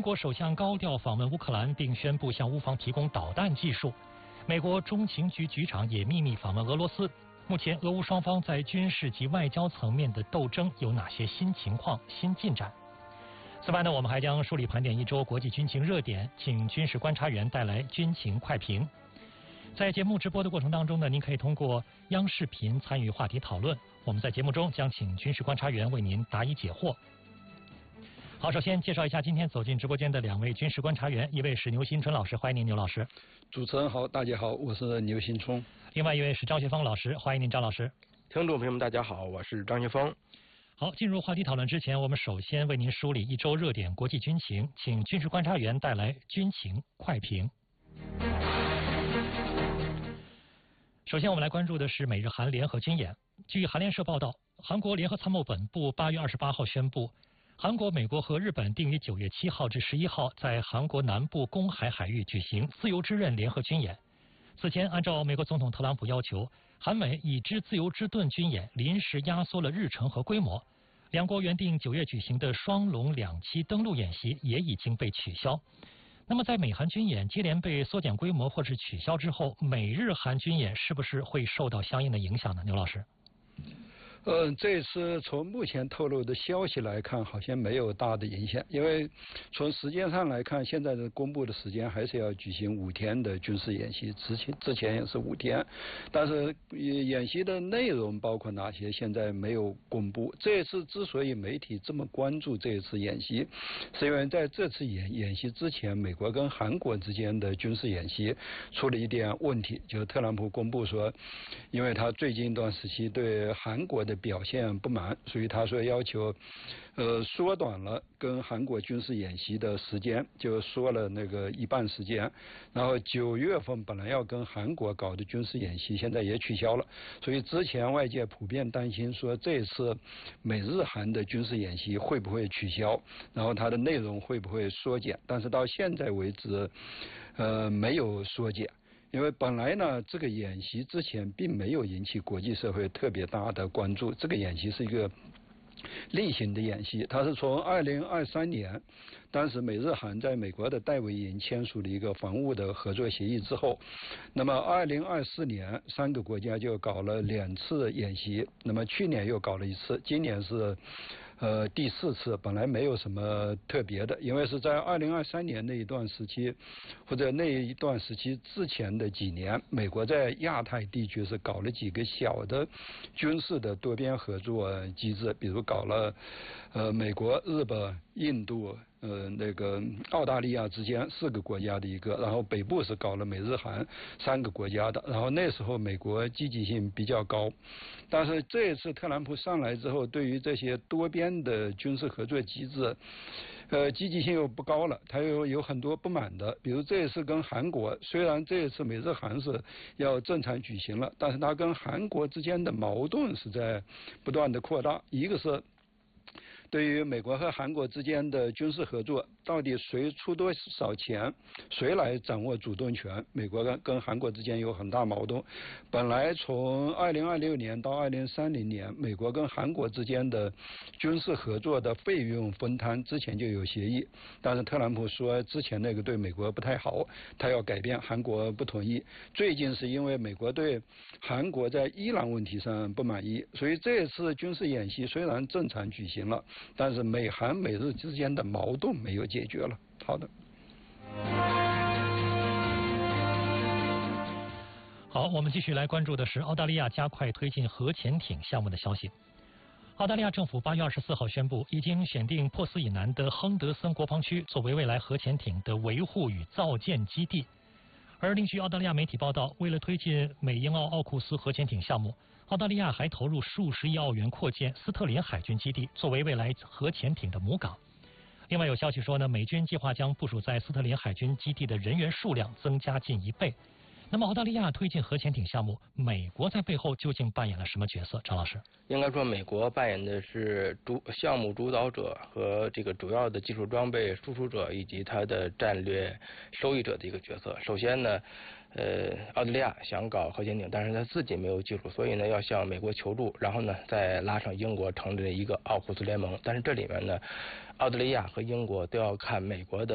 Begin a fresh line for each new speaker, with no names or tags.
国首相高调访问乌克兰，并宣布向乌方提供导弹技术。美国中情局局长也秘密访问俄罗斯。目前，俄乌双方在军事及外交层面的斗争有哪些新情况、新进展？此外呢，我们还将梳理盘点一周国际军情热点，请军事观察员带来军情快评。在节目直播的过程当中呢，您可以通过央视频参与话题讨论。我们在节目中将请军事观察员为您答疑解惑。好，首先介绍一下今天走进直播间的两位军事观察员，一位是牛新春老师，欢迎您，牛老师。
主持人好，大家好，我是牛新春。
另外一位是张学峰老师，欢迎您，张老师。
听众朋友们，大家好，我是张学峰。
好，进入话题讨论之前，我们首先为您梳理一周热点国际军情，请军事观察员带来军情快评。首先，我们来关注的是美日韩联合军演。据韩联社报道，韩国联合参谋本部8月28号宣布，韩国、美国和日本定于9月7号至11号在韩国南部公海海域举行自由之刃联合军演。此前，按照美国总统特朗普要求，韩美已知自由之盾军演临时压缩了日程和规模，两国原定9月举行的双龙2栖登陆演习也已经被取消。那么，在美韩军演接连被缩减规模或是取消之后，美日韩军演是不是会受到相应的影响呢？牛老师。
这次从目前透露的消息来看，好像没有大的影响，因为从时间上来看，现在的公布的时间还是要举行5天的军事演习，之前也是5天，但是演习的内容包括哪些，现在没有公布。这次之所以媒体这么关注这一次演习，是因为在这次演习之前，美国跟韩国之间的军事演习出了一点问题，就是特朗普公布说，因为他最近一段时期对韩国的表现不满，所以他说要求缩短了跟韩国军事演习的时间，就缩了那个一半时间，然后9月份本来要跟韩国搞的军事演习现在也取消了，所以之前外界普遍担心说这次美日韩的军事演习会不会取消，然后它的内容会不会缩减，但是到现在为止没有缩减。因为本来呢，这个演习之前并没有引起国际社会特别大的关注，这个演习是一个例行的演习，它是从2023年，当时美日韩在美国的戴维营签署了一个防务的合作协议之后，那么2024年3个国家就搞了2次演习，那么去年又搞了1次，今年是第4次，本来没有什么特别的，因为是在2023年那一段时期，或者那一段时期之前的几年，美国在亚太地区是搞了几个小的军事的多边合作机制，比如搞了美国、日本、印度那个澳大利亚之间4个国家的一个，然后北部是搞了美日韩3个国家的，然后那时候美国积极性比较高，但是这一次特朗普上来之后，对于这些多边的军事合作机制积极性又不高了，他又有很多不满的，比如这一次跟韩国，虽然这一次美日韩是要正常举行了，但是他跟韩国之间的矛盾是在不断的扩大，一个是对于美国和韩国之间的军事合作，到底谁出多少钱，谁来掌握主动权，美国跟韩国之间有很大矛盾。本来从2026年到2030年，美国跟韩国之间的军事合作的费用分摊之前就有协议，但是特朗普说之前那个对美国不太好，他要改变，韩国不同意。最近是因为美国对韩国在伊朗问题上不满意，所以这次军事演习虽然正常举行了，但是美韩美日之间的矛盾没有解决了。好的。
好，我们继续来关注的是澳大利亚加快推进核潜艇项目的消息。澳大利亚政府8月24号宣布，已经选定珀斯以南的亨德森国防区作为未来核潜艇的维护与造舰基地。而另据澳大利亚媒体报道，为了推进美英澳奥库斯核潜艇项目，澳大利亚还投入数十亿澳元扩建斯特林海军基地，作为未来核潜艇的母港。另外有消息说呢，美军计划将部署在斯特林海军基地的人员数量增加近1倍。那么澳大利亚推进核潜艇项目，美国在背后究竟扮演了什么角色？张老师。
应该说，美国扮演的是项目主导者和这个主要的技术装备输出者以及它的战略受益者的一个角色。首先呢，澳大利亚想搞核潜艇，但是他自己没有技术，所以呢要向美国求助，然后呢再拉上英国成立了一个奥库斯联盟。但是这里面呢，澳大利亚和英国都要看美国的